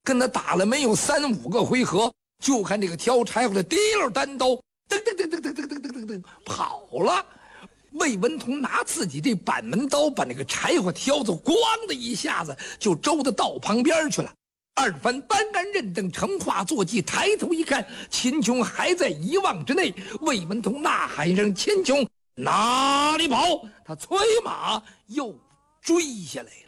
跟他打了没有3、5个回合，就看这个挑柴火的提溜单刀，噔噔噔噔噔噔噔噔噔跑了。魏文同拿自己这板门刀把那个柴火挑子咣的一下子就周到道旁边去了。二番搬杆认等成化坐骑，抬头一看，秦琼还在1望之内。魏文同呐喊一声：“秦琼，哪里跑？”他催马又追下来了。